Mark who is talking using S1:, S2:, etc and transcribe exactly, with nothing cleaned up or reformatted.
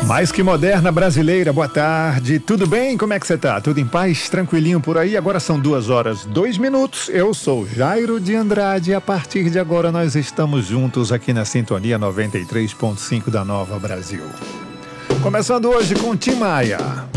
S1: Mais que moderna brasileira, boa tarde, tudo bem? Como é que você tá? Tudo em paz? Tranquilinho por aí? Agora são duas horas, dois minutos. Eu sou Jairo de Andrade e a partir de agora nós estamos juntos aqui na Sintonia noventa e três ponto cinco da Nova Brasil. Começando hoje com Tim Maia.